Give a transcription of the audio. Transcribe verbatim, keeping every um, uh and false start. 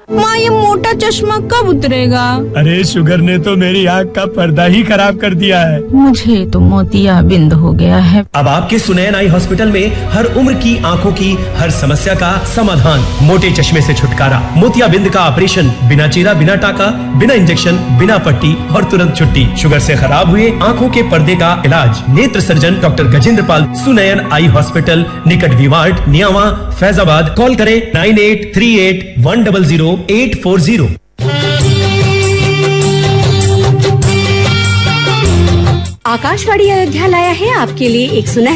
माँ ये मोटा चश्मा कब उतरेगा? अरे शुगर ने तो मेरी आँख का पर्दा ही खराब कर दिया है। मुझे तो मोतियाबिंद हो गया है। अब आपके सुनैन आई हॉस्पिटल में हर उम्र की आंखों की हर समस्या का समाधान, मोटे चश्मे से छुटकारा, मोतियाबिंद का ऑपरेशन, बिना चीरा बिना टाका, बिना इंजेक्शन, बिना पट्टी और तुरंत छुट्टी। शुगर से खराब हुए आंखों के पर्दे का इलाज, नेत्र सर्जन डॉक्टर गजेंद्र पाल, सुनैन आई हॉस्पिटल, निकट विवार्ड, नियावा, फैजाबाद। कॉल करें nine eight three eight one double zero eight four zero. Akashvani Ayodhya लाया है आपके लिए एक सुनहरा